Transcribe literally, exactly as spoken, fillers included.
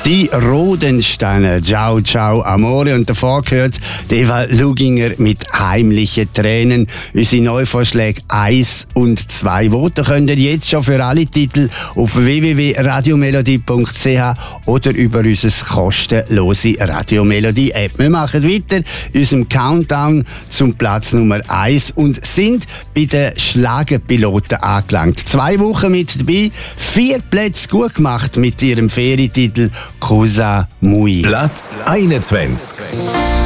Die Rodensteiner, Ciao Ciao Amore. Und davor gehört Eva Luginger mit Heimliche Tränen. Unsere Neuvorschläge eins und zwei Voten könnt ihr jetzt schon für alle Titel auf w w w punkt radiomelodie punkt c h oder über unser kostenlose Radiomelodie App. Wir machen weiter in unserem Countdown zum Platz Nummer eins und sind bei den Schlagerpiloten angelangt. Zwei Wochen mit dabei, vier Plätze gut gemacht mit ihrem Ferientitel Cosa Mui. Platz einundzwanzig.